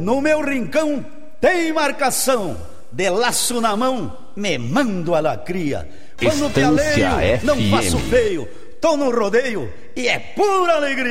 No meu rincão tem marcação, de laço na mão, me mando a lacria. Quando te aleio, não faço feio, tô no rodeio e é pura alegria.